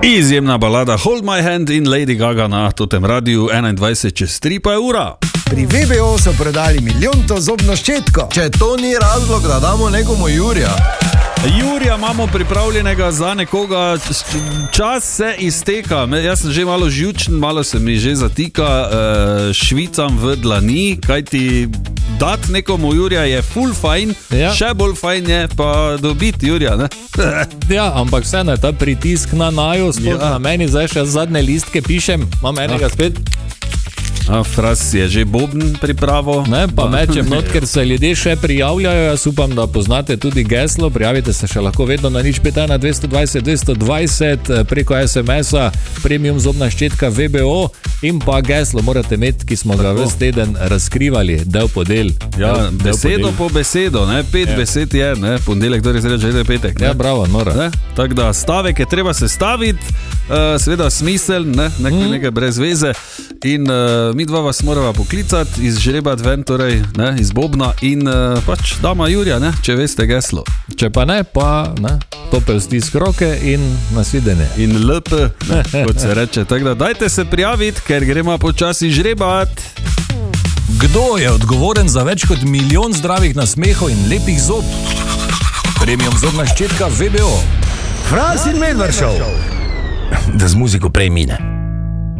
Izjemna balada Hold My Hand in Lady Gaga na totem radiju 21:03 pa je ura. Pri VBO so prodali milijonto zobno ščetko. Če to ni razlog, da damo nekomu Jurija. Jurija imamo pripravljenega za nekoga, čas se izteka, jaz sem že malo živčen, malo se mi že zatika, švicam v dlani, kajti dati nekomu Jurija je ful fajn, ja. Še bolj fajn je pa dobiti Jurija, ne? Ja, ampak vseeno je ta pritisk na naju, spod na meni, zdaj še zadnje listke pišem, imam enega spet. Fras je že bobn pripravo. Ne, pa mečem not, ker se ljudje še prijavljajo. Jaz upam, da poznate tudi geslo. Prijavite se še lahko vedno na 051 220 220 preko SMS-a, premium zobna ščetka VBO in pa geslo morate imeti, ki smo ga ves teden razkrivali, del po del. Ja, besedo po besedo, ne? 5 besed je, ne? Ponedeljek, torej zdaj že je petek. Ne? Ja, bravo, nora. Tako da stavek je treba sestaviti, seveda smisel, ne? Nekaj brez veze in mi dva vas morava poklicati, izžrebati ven, torej, ne, iz bobna in pač dama Jurija, ne, če veste geslo. Če pa ne, pa ne, topel stisk roke in nasvidenje. In LP, ne, kot se reče. Tako da dajte se prijaviti, ker gremo počasi žrebati. Kdo je odgovoren za več kot 1 milijon zdravih nasmehov in lepih zob? Premium zobna ščetka VBO. Fras in Medvard Show. Da z muziko prej mine.